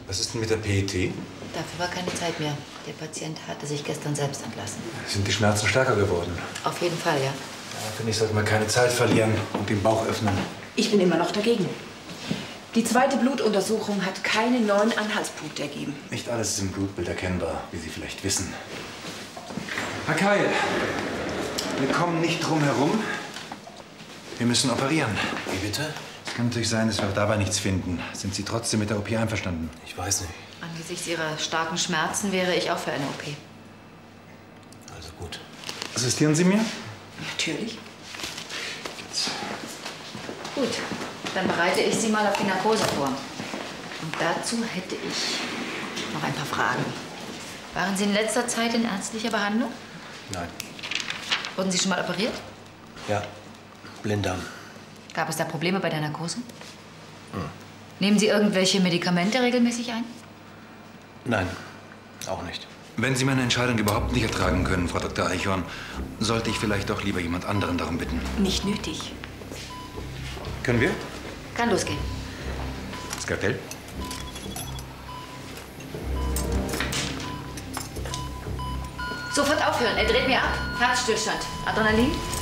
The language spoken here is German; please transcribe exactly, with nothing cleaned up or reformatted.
Was ist denn mit der P E T? Dafür war keine Zeit mehr. Der Patient hatte sich gestern selbst entlassen. Sind die Schmerzen stärker geworden? Auf jeden Fall, ja. Ja, finde ich, sollte man keine Zeit verlieren und den Bauch öffnen. Ich bin immer noch dagegen. Die zweite Blutuntersuchung hat keine neuen Anhaltspunkte ergeben. Nicht alles ist im Blutbild erkennbar, wie Sie vielleicht wissen. Herr Keil, wir kommen nicht drum herum. Wir müssen operieren. Wie bitte? Es kann natürlich sein, dass wir dabei nichts finden. Sind Sie trotzdem mit der O P einverstanden? Ich weiß nicht. Angesichts Ihrer starken Schmerzen wäre ich auch für eine O P. Also gut. Assistieren Sie mir? Natürlich. Jetzt. Gut, dann bereite ich Sie mal auf die Narkose vor. Und dazu hätte ich noch ein paar Fragen. Waren Sie in letzter Zeit in ärztlicher Behandlung? Nein. Wurden Sie schon mal operiert? Ja. Blinddarm. Gab es da Probleme bei der Narkose? Hm. Nehmen Sie irgendwelche Medikamente regelmäßig ein? Nein. Auch nicht. Wenn Sie meine Entscheidung überhaupt nicht ertragen können, Frau Doktor Eichhorn, sollte ich vielleicht doch lieber jemand anderen darum bitten. Nicht nötig. Können wir? Kann losgehen. Skalpell? Sofort aufhören. Er dreht mir ab. Herzstillstand. Adrenalin?